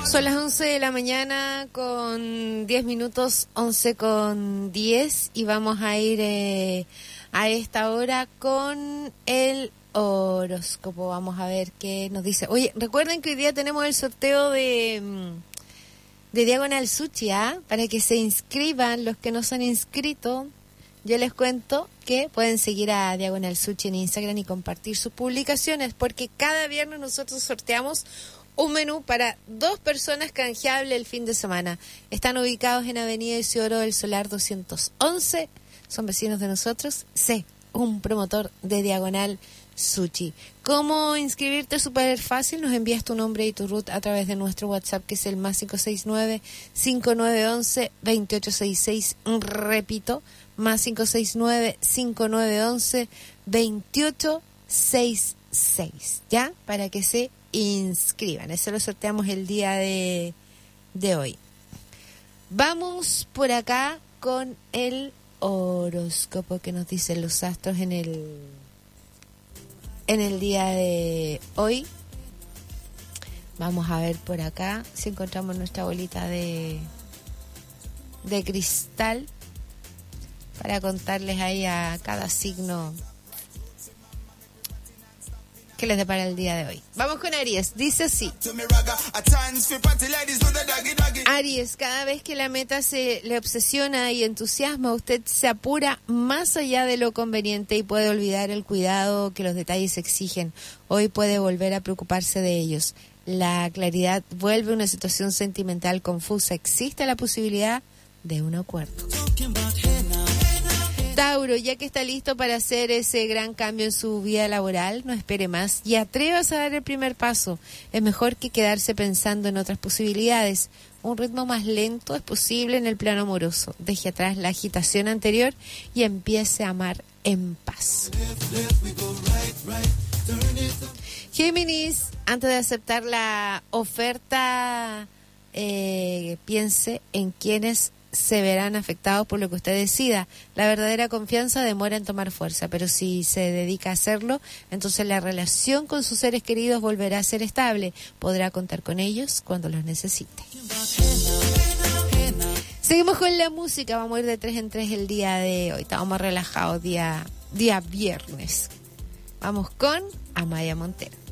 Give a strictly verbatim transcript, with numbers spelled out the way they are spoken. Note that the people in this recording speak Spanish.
Son las once de la mañana con diez minutos, once con diez, y vamos a ir eh, a esta hora con el horóscopo. Vamos a ver qué nos dice. Oye, recuerden que hoy día tenemos el sorteo de, de Diagonal Sushi, ¿ah? Para que se inscriban los que no se han inscrito. Yo les cuento que pueden seguir a Diagonal Sushi en Instagram y compartir sus publicaciones, porque cada viernes nosotros sorteamos un menú para dos personas canjeable el fin de semana. Están ubicados en Avenida Isidoro del Solar doscientos once. Son vecinos de nosotros. C, un promotor de Diagonal Sushi. ¿Cómo inscribirte? Súper fácil. Nos envías tu nombre y tu root a través de nuestro WhatsApp, que es el más cinco seis nueve, cinco nueve once, veintiocho sesenta y seis. Repito, más cinco seis nueve, cinco nueve once, veintiocho sesenta y seis. ¿Ya? Para que se inscriban. Eso lo sorteamos el día de, de hoy. Vamos por acá con el horóscopo que nos dicen los astros en el en el día de hoy. Vamos a ver por acá si encontramos nuestra bolita de de cristal para contarles ahí a cada signo que les depara el día de hoy. Vamos con Aries. Dice así: Aries, cada vez que la meta se le obsesiona y entusiasma, usted se apura más allá de lo conveniente y puede olvidar el cuidado que los detalles exigen. Hoy puede volver a preocuparse de ellos. La claridad vuelve una situación sentimental confusa. Existe la posibilidad de un acuerdo. Tauro, ya que está listo para hacer ese gran cambio en su vida laboral, no espere más y atrévase a dar el primer paso. Es mejor que quedarse pensando en otras posibilidades. Un ritmo más lento es posible en el plano amoroso. Deje atrás la agitación anterior y empiece a amar en paz. Géminis, antes de aceptar la oferta, eh, piense en quienes se verán afectados por lo que usted decida. La verdadera confianza demora en tomar fuerza, pero si se dedica a hacerlo, entonces la relación con sus seres queridos volverá a ser estable. Podrá contar con ellos cuando los necesite. Seguimos con la música. Vamos a ir de tres en tres el día de hoy. Estamos más relajados, día, día viernes. Vamos con Amaya Montero.